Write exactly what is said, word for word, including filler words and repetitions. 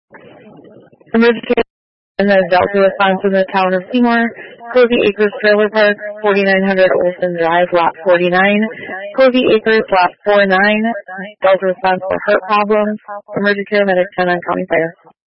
Emergency and the Delta response in the town of Seymour, Covey Acres Trailer Park, forty-nine hundred Olson Drive, lot forty-nine, Covey Acres, lot forty-nine, Delta response for heart problems, emergency medic ten on County Fire.